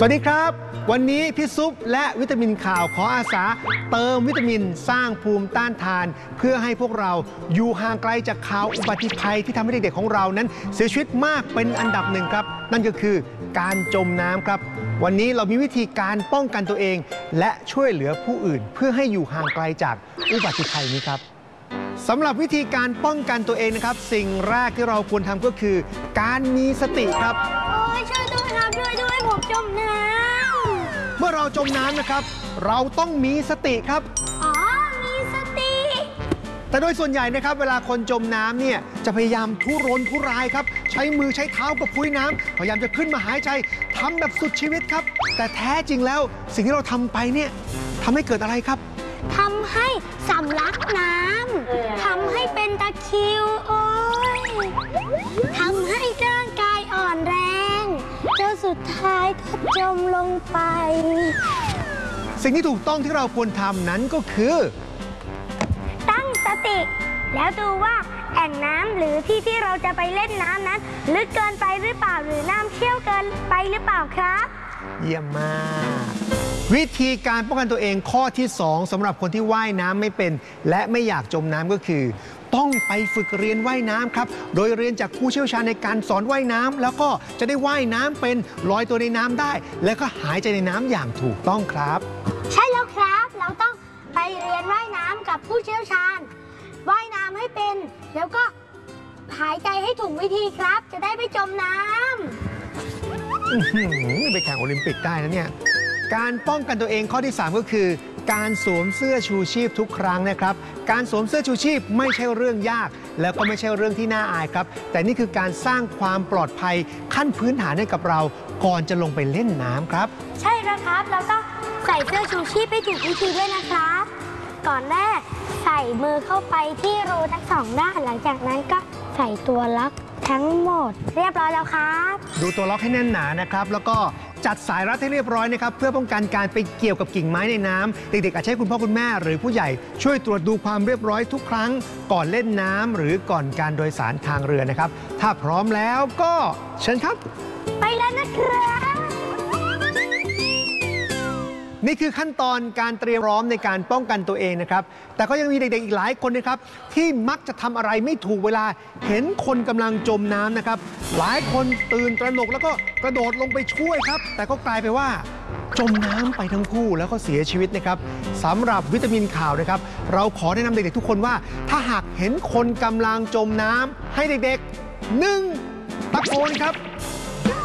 สวัสดีครับวันนี้พี่ซุปและวิตามินข่าวขออาสาเติมวิตามินสร้างภูมิต้านทานเพื่อให้พวกเราอยู่ห่างไกลจากข่าวอุบัติภัยที่ทำให้เด็กๆของเรานั้นเสียชีวิตมากเป็นอันดับหนึ่งครับนั่นก็คือการจมน้ำครับวันนี้เรามีวิธีการป้องกันตัวเองและช่วยเหลือผู้อื่นเพื่อให้อยู่ห่างไกลจากอุบัติภัยนี้ครับสำหรับวิธีการป้องกันตัวเองนะครับสิ่งแรกที่เราควรทำก็คือการมีสติครับช่วยด้วยครับช่วยด้วยผมจมน้ำเมื่อเราจมน้ำนะครับเราต้องมีสติครับมีสติแต่โดยส่วนใหญ่นะครับเวลาคนจมน้ำเนี่ยจะพยายามทุรนทุรายครับใช้มือใช้เท้ากับพุ้ยน้ำพยายามจะขึ้นมาหายใจทำแบบสุดชีวิตครับแต่แท้จริงแล้วสิ่งที่เราทำไปเนี่ยทำให้เกิดอะไรครับทำให้สำลักน้ำทำให้เป็นตะคริวทำให้ร่างกายอ่อนแรงจนสุดท้ายก็จมลงไปสิ่งที่ถูกต้องที่เราควรทำนั้นก็คือตั้งสติแล้วดูว่าแอ่งน้ำหรือที่เราจะไปเล่นน้ำนั้นลึกเกินไปหรือเปล่าหรือน้ำเชี่ยวเกินไปหรือเปล่าครับเยี่ยมมากวิธีการป้องกันตัวเองข้อที่2สำหรับคนที่ว่ายน้ำไม่เป็นและไม่อยากจมน้ำก็คือต้องไปฝึกเรียนว่ายน้ำครับโดยเรียนจากผู้เชี่ยวชาญในการสอนว่ายน้ำแล้วก็จะได้ว่ายน้ำเป็นลอยตัวในน้ำได้และก็หายใจในน้ำอย่างถูกต้องครับใช่แล้วครับเราต้องไปเรียนว่ายน้ำกับผู้เชี่ยวชาญว่ายน้ำให้เป็นแล้วก็หายใจให้ถูกวิธีครับจะได้ไม่จมน้ำไปแข่งโอลิมปิกได้นะเนี่ยการป้องกันตัวเองข้อที่3ก็คือการสวมเสื้อชูชีพทุกครั้งนะครับการสวมเสื้อชูชีพไม่ใช่เรื่องยากแล้วก็ไม่ใช่เรื่องที่น่าอายครับแต่นี่คือการสร้างความปลอดภัยขั้นพื้นฐานให้กับเราก่อนจะลงไปเล่นน้ำครับใช่แล้วครับแล้วก็ใส่เสื้อชูชีพให้ถูกวิธีด้วยนะครับก่อนแรกใส่มือเข้าไปที่รูทั้งสองด้านหลังจากนั้นก็ใส่ตัวล็อกทั้งหมดเรียบร้อยแล้วครับดูตัวล็อกให้แน่นหนานะครับแล้วก็จัดสายรัดให้เรียบร้อยนะครับเพื่อป้องกันการไปเกี่ยวกับกิ่งไม้ในน้ำเด็กๆอาจใช้คุณพ่อคุณแม่หรือผู้ใหญ่ช่วยตรวจดูความเรียบร้อยทุกครั้งก่อนเล่นน้ำหรือก่อนการโดยสารทางเรือนะครับถ้าพร้อมแล้วก็เชิญครับไปแล้วนะครับนี่คือขั้นตอนการเตรียมพร้อมในการป้องกันตัวเองนะครับแต่ก็ยังมีเด็กๆอีกหลายคนนะครับที่มักจะทำอะไรไม่ถูกเวลาเห็นคนกำลังจมน้ำนะครับหลายคนตื่นตระหนกแล้วก็กระโดดลงไปช่วยครับแต่ก็กลายไปว่าจมน้ำไปทั้งคู่แล้วก็เสียชีวิตนะครับสำหรับวิตามินข่าวนะครับเราขอแนะนำเด็กๆทุกคนว่าถ้าหากเห็นคนกำลังจมน้ำให้เด็กๆ1ตะโกนครับ